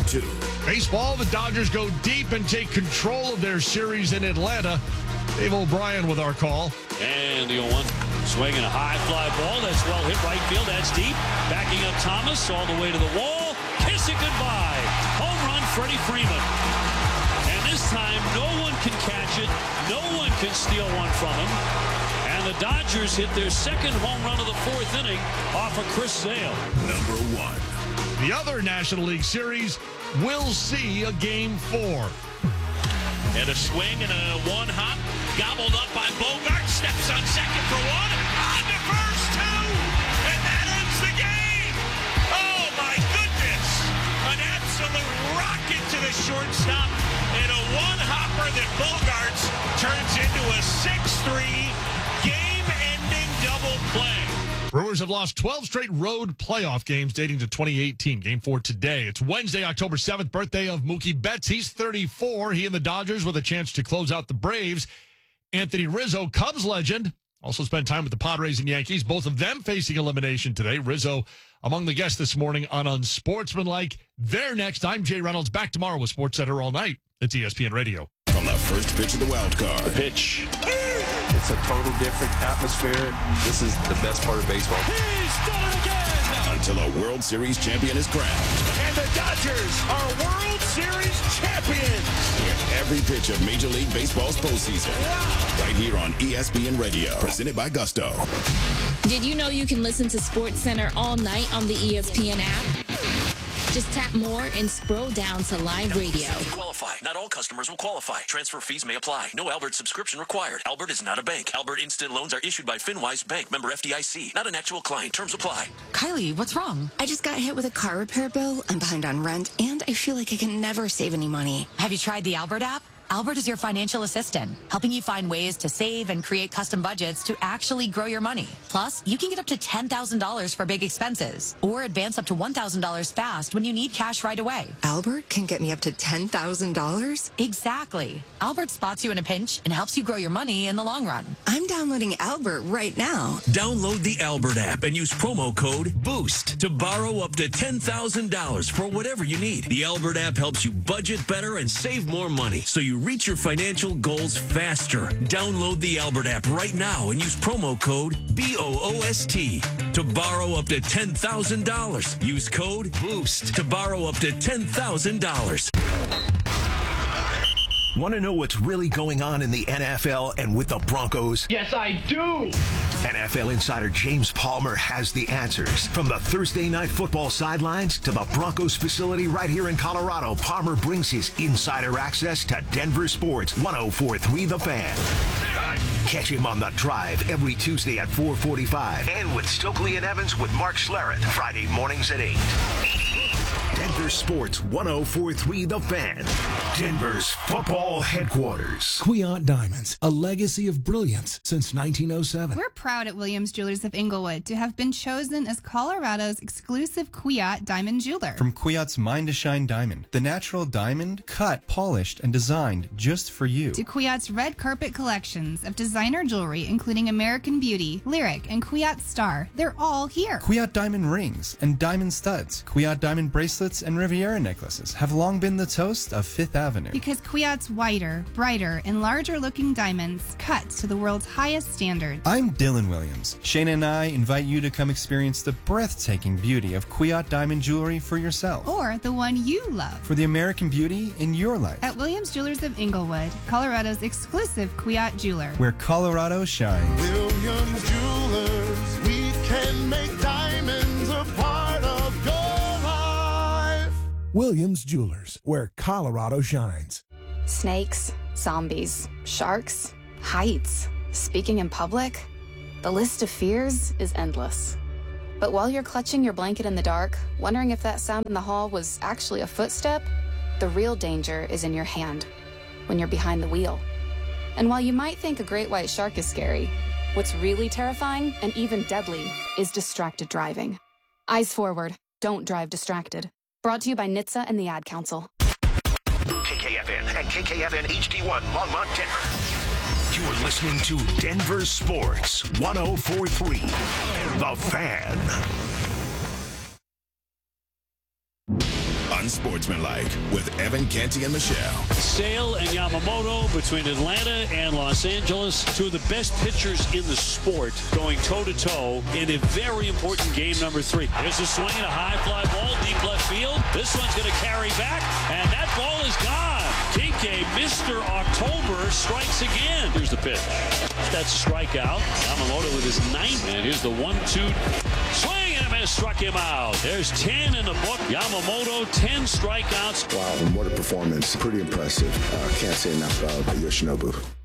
2. Baseball, the Dodgers go deep and take control of their series in Atlanta. Dave O'Brien with our call. And the 0-1. Swinging a high fly ball. That's well hit right field. That's deep. Backing up Thomas all the way to the wall. Kiss it goodbye. Home run, Freddie Freeman. And this time, no one can catch it. No one can steal one from him. And the Dodgers hit their second home run of the 4th inning off of Chris Sale. Number 1. The other National League Series will see a Game 4. And a swing and a one-hop. Gobbled up by Bogart. Steps on second for one. On to first, two. And that ends the game. Oh, my goodness. An absolute rocket to the shortstop. And a one-hopper that Bogarts turns into a 6-3 game-ending double play. Brewers have lost 12 straight road playoff games dating to 2018. Game 4 today. It's Wednesday, October 7th, birthday of Mookie Betts. He's 34. He and the Dodgers with a chance to close out the Braves. Anthony Rizzo, Cubs legend, also spent time with the Padres and Yankees. Both of them facing elimination today. Rizzo among the guests this morning on Unsportsmanlike. They're next. I'm Jay Reynolds. Back tomorrow with SportsCenter all night. It's ESPN Radio. From the first pitch of the wild card. Pitch. It's a total different atmosphere. This is the best part of baseball. He's done it again. Until a World Series champion is crowned. And the Dodgers are World Series champions. Hear every pitch of Major League Baseball's postseason. Right here on ESPN Radio. Presented by Gusto. Did you know you can listen to SportsCenter all night on the ESPN app? Just tap more and scroll down to live radio. Qualify. Not all customers will qualify. Transfer fees may apply. No Albert subscription required. Albert is not a bank. Albert Instant Loans are issued by FinWise Bank. Member FDIC. Not an actual client. Terms apply. Kylie, what's wrong? I just got hit with a car repair bill. I'm behind on rent, and I feel like I can never save any money. Have you tried the Albert app? Albert is your financial assistant, helping you find ways to save and create custom budgets to actually grow your money. Plus, you can get up to $10,000 for big expenses or advance up to $1,000 fast when you need cash right away. Albert can get me up to $10,000? Exactly. Albert spots you in a pinch and helps you grow your money in the long run. I'm downloading Albert right now. Download the Albert app and use promo code BOOST to borrow up to $10,000 for whatever you need. The Albert app helps you budget better and save more money, so you reach your financial goals faster. Download the Albert app right now and use promo code BOOST to borrow up to $10,000. Use code BOOST to borrow up to $10,000. Want to know what's really going on in the NFL and with the Broncos? Yes, I do. NFL insider James Palmer has the answers. From the Thursday Night Football sidelines to the Broncos facility right here in Colorado, Palmer brings his insider access to Denver Sports 104.3 The Fan. Catch him on The Drive every Tuesday at 4:45 and with Stokely and Evans with Mark Schlereth Friday mornings at 8. Denver Sports 104.3 The Fan, Denver's football headquarters. Kwiat Diamonds, a legacy of brilliance since 1907. We're proud at Williams Jewelers of Inglewood to have been chosen as Colorado's exclusive Kwiat diamond jeweler. From Kwiat's Mine to Shine diamond, the natural diamond cut, polished, and designed just for you. To Kwiat's red carpet collections of designer jewelry, including American Beauty, Lyric, and Kwiat Star. They're all here. Kwiat diamond rings and diamond studs, Kwiat diamond bracelets, and Riviera necklaces have long been the toast of Fifth Avenue. Because Kwiat's whiter, brighter, and larger looking diamonds cut to the world's highest standards. I'm Dylan Williams. Shayna and I invite you to come experience the breathtaking beauty of Kwiat diamond jewelry for yourself. Or the one you love. For the American beauty in your life. At Williams Jewelers of Inglewood, Colorado's exclusive Kwiat jeweler. Where Colorado shines. Williams Jewelers, we can make diamonds a part of your life. Williams Jewelers, where Colorado shines. Snakes, zombies, sharks, heights, speaking in public. The list of fears is endless. But while you're clutching your blanket in the dark, wondering if that sound in the hall was actually a footstep, the real danger is in your hand, when you're behind the wheel. And while you might think a great white shark is scary, what's really terrifying and even deadly is distracted driving. Eyes forward, don't drive distracted. Brought to you by NHTSA and the Ad Council. KKFN and KKFN HD1 Longmont, Denver. You are listening to Denver Sports 104.3 The Fan. unsportsmanlike with Evan Canty and Michelle. Sale and Yamamoto between Atlanta and Los Angeles, two of the best pitchers in the sport, going toe-to-toe in a very important game number 3. There's a swing and a high fly ball, deep left field. This one's going to carry back, and that ball is gone. Kinke, Mr. October, strikes again. Here's the pitch. That's a strikeout. Yamamoto with his 9th. And here's the 1-2 swing and a miss, struck him out. There's 10 in the book. Yamamoto, 10 strikeouts. Wow, and what a performance. Pretty impressive. Can't say enough about Yoshinobu.